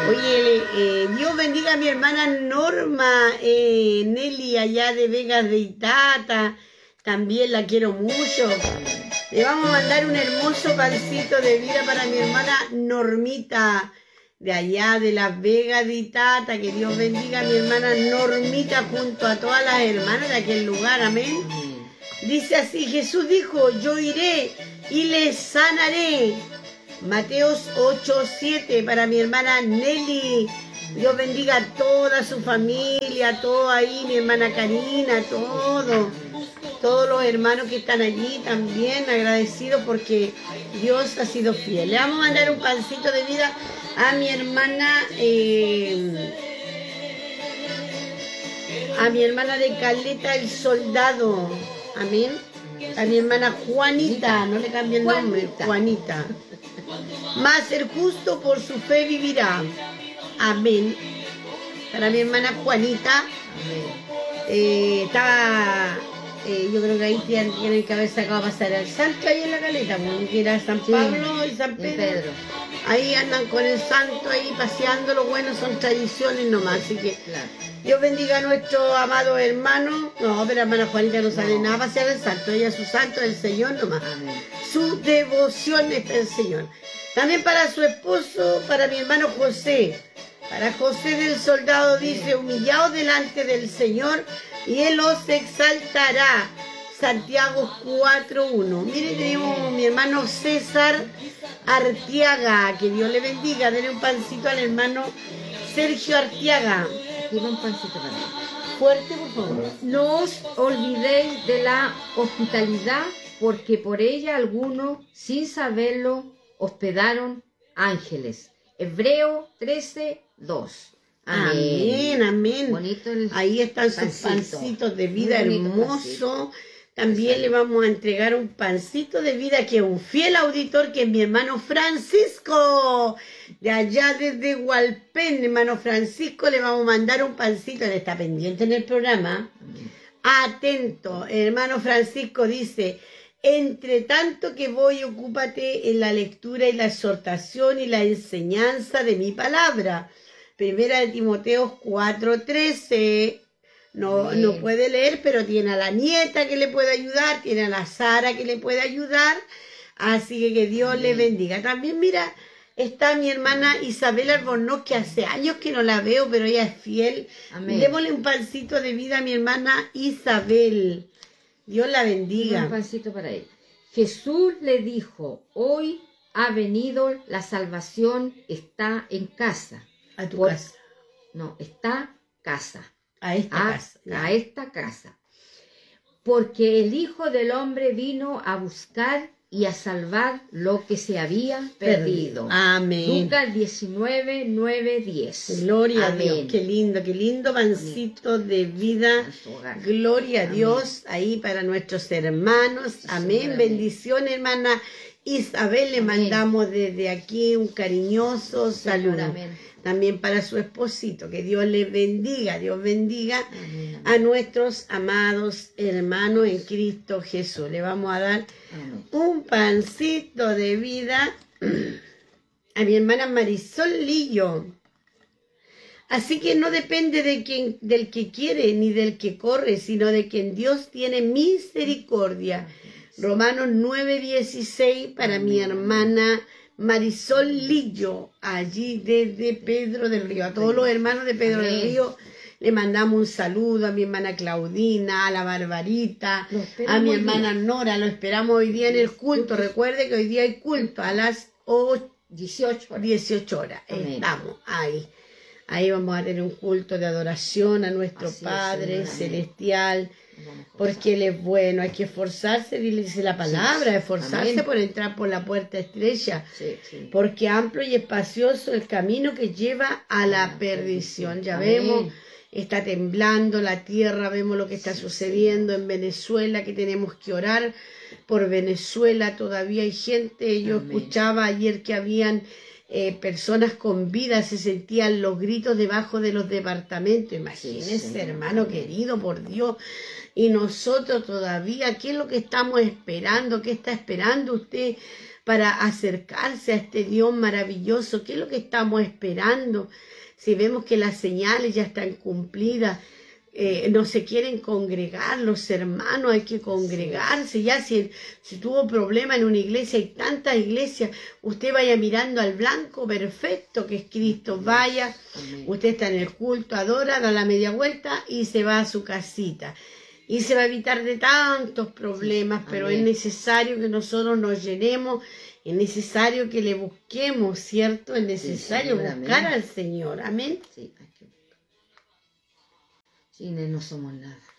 Oye, Dios bendiga a mi hermana Norma, Nelly, allá de Vegas de Itata. También la quiero mucho. Le vamos a mandar un hermoso pancito de vida para mi hermana Normita, de allá de Las Vegas de Itata. Que Dios bendiga a mi hermana Normita junto a todas las hermanas de aquel lugar. Amén. Dice así: Jesús dijo, yo iré y les sanaré. Mateos 8:7 para mi hermana Nelly. Dios bendiga a toda su familia, todo ahí, mi hermana Karina, todos los hermanos que están allí también, agradecidos porque Dios ha sido fiel. Le vamos a mandar un pancito de vida a mi hermana, de Caleta el Soldado. Amén. A mi hermana Juanita, no le cambie el nombre, Juanita. Mas el justo por su fe vivirá. Amén. Para mi hermana Juanita. Yo creo que ahí tienen que haber sacado a pasar al santo ahí en la Caleta, porque era San Pablo y San Pedro. Ahí andan con el santo ahí paseando, lo bueno son tradiciones nomás, así que Dios bendiga a nuestro amado hermano. No, pero hermana Juanita no sale nada a pasear el santo, ella su santo es el Señor nomás. Amén. Su devoción es el Señor. También para su esposo, para mi hermano José. Para José del Soldado dice, humillaos delante del Señor y Él os exaltará. Santiago 4:1. Mire, tenemos mi hermano César Arteaga, que Dios le bendiga. Denle un pancito al hermano Sergio Arteaga. Tiene un pancito para mí. Fuerte, por favor. No os olvidéis de la hospitalidad, porque por ella algunos, sin saberlo, hospedaron ángeles. Hebreo 13:2. Amén, amén. Bonito ahí están sus pancitos de vida hermoso. También le vamos a entregar un pancito de vida que es un fiel auditor, que es mi hermano Francisco, de allá desde Hualpén. Hermano Francisco, le vamos a mandar un pancito, él está pendiente en el programa. Atento, hermano Francisco dice, entre tanto que voy, ocúpate en la lectura y la exhortación y la enseñanza de mi palabra. Primera de Timoteo 4:13. No puede leer, pero tiene a la nieta que le puede ayudar, tiene a la Sara que le puede ayudar, así que Dios le bendiga. También, mira, está mi hermana Isabel Albornoz, que hace años que no la veo, pero ella es fiel. Amén. Démosle un pancito de vida a mi hermana Isabel. Dios la bendiga. Un pancito para ella. Jesús le dijo, hoy ha venido la salvación, está en casa. A tu casa. No, está casa. A esta casa. Porque el Hijo del Hombre vino a buscar y a salvar lo que se había perdido. Amén. Lucas 19:9-10. Gloria a Dios. Qué lindo pancito de vida. Gloria a Dios ahí para nuestros hermanos. Amén. Bendición, hermana Isabel. Le mandamos desde aquí un cariñoso saludo. Amén. También para su esposito, que Dios les bendiga, Dios bendiga a nuestros amados hermanos en Cristo Jesús. Le vamos a dar un pancito de vida a mi hermana Marisol Lillo. Así que no depende del que quiere ni del que corre, sino de quien Dios tiene misericordia. Romanos 9:16 para mi hermana Marisol Lillo, allí desde Pedro del Río. A todos los hermanos de Pedro del Río le mandamos un saludo, a mi hermana Claudina, a la Barbarita, a mi hermana Nora. Lo esperamos hoy día en el culto. Recuerde que hoy día hay culto a las 18 horas. Estamos ahí. Ahí vamos a tener un culto de adoración a nuestro Padre Celestial. Porque Él es bueno, hay que esforzarse, dice la palabra, esforzarse por entrar por la puerta estrecha, porque amplio y espacioso el camino que lleva a la perdición. Ya vemos, está temblando la tierra, vemos lo que está sucediendo en Venezuela, que tenemos que orar por Venezuela. Todavía hay gente, yo escuchaba ayer que habían personas con vida, se sentían los gritos debajo de los departamentos. Imagínense, hermano querido, por Dios. Y nosotros todavía, ¿qué es lo que estamos esperando? ¿Qué está esperando usted para acercarse a este Dios maravilloso. ¿Qué es lo que estamos esperando? Si vemos que las señales ya están cumplidas, no se quieren congregar los hermanos, hay que congregarse. Ya si tuvo problema en una iglesia, hay tantas iglesias, usted vaya mirando al blanco perfecto que es Cristo, vaya, usted está en el culto, adora, da la media vuelta y se va a su casita. Y se va a evitar de tantos problemas, pero es necesario que nosotros nos llenemos, es necesario que le busquemos, ¿cierto? Es necesario buscar al Señor, amén. Sí, hay que buscar. Sin Él no somos nada.